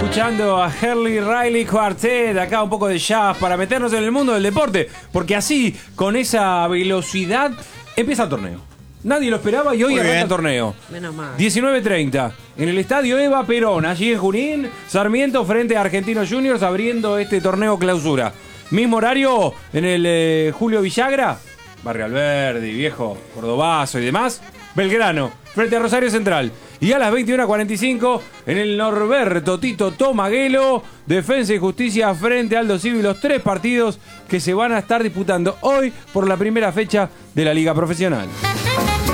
escuchando a Hurley Riley Quartet, acá un poco de jazz para meternos en el mundo del deporte, porque así, con esa velocidad, empieza el torneo. Nadie lo esperaba y hoy arranca el torneo. Menos mal. 19:30 en el estadio Eva Perón, allí en Junín, Sarmiento frente a Argentinos Juniors abriendo este torneo clausura. Mismo horario en el Julio Villagra, Barrio Alberdi, Viejo Cordobazo y demás, Belgrano frente a Rosario Central. Y a las 21:45 en el Norberto Tito Tomaguelo, Defensa y Justicia frente a Aldo Civi, los 3 partidos que se van a estar disputando hoy por la primera fecha de la Liga Profesional.